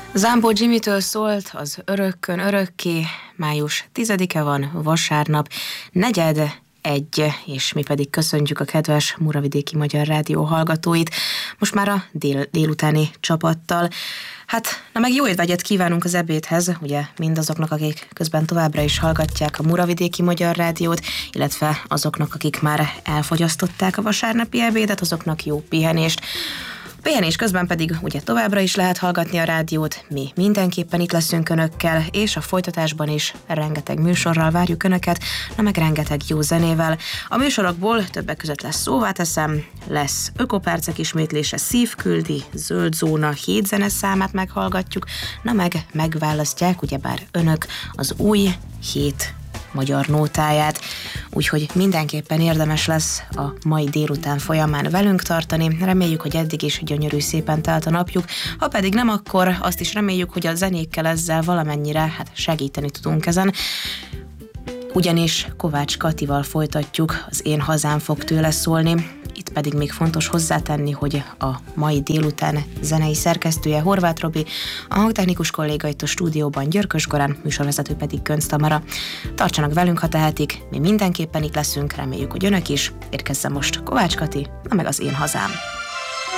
Zámbó Jimmy-től szólt az Örökkön örökké, május 10-e van, vasárnap, 4:01, és mi pedig köszöntjük a kedves Muravidéki Magyar Rádió hallgatóit, most már a délutáni csapattal. Hát, na meg jó étvágyat kívánunk az ebédhez, ugye mindazoknak, akik közben továbbra is hallgatják a Muravidéki Magyar Rádiót, illetve azoknak, akik már elfogyasztották a vasárnapi ebédet, azoknak jó pihenést. Pihenés közben pedig ugye továbbra is lehet hallgatni a rádiót, mi mindenképpen itt leszünk Önökkel, és a folytatásban is rengeteg műsorral várjuk Önöket, na meg rengeteg jó zenével. A műsorokból többek között lesz Szóvá teszem, lesz Ökopercek ismétlése, Szívküldi, Zöld Zóna, 7 zeneszámát meghallgatjuk, na meg megválasztják ugyebár Önök az új 7 magyar nótáját, úgyhogy mindenképpen érdemes lesz a mai délután folyamán velünk tartani. Reméljük, hogy eddig is gyönyörű szépen telt a napjuk, ha pedig nem, akkor azt is reméljük, hogy a zenékkel ezzel valamennyire segíteni tudunk ezen. Ugyanis Kovács Katival folytatjuk, az Én hazám fog tőle szólni. Itt pedig még fontos hozzátenni, hogy a mai délután zenei szerkesztője Horváth Robi, a hangtechnikus kolléga itt a stúdióban Györkös Gorán, műsorvezető pedig Könc Tamara. Tartsanak velünk, ha tehetik, mi mindenképpen itt leszünk, reméljük, hogy Önök is. Érkezzen most Kovács Kati, na meg az Én hazám.